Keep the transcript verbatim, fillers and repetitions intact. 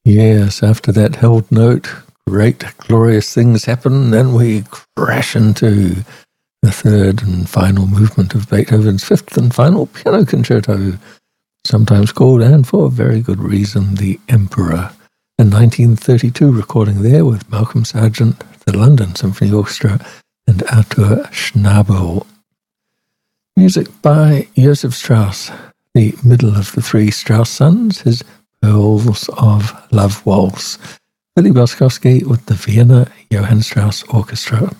Yes, after that held note, great, glorious things happen. Then we crash into the third and final movement of Beethoven's fifth and final piano concerto, sometimes called, and for very good reason, The Emperor. A nineteen thirty-two recording there with Malcolm Sargent, the London Symphony Orchestra, and Arthur Schnabel. Music by Joseph Strauss, the middle of the three Strauss sons, his Pearls of Love Waltz. Billy Boskowski with the Vienna Johann Strauss Orchestra.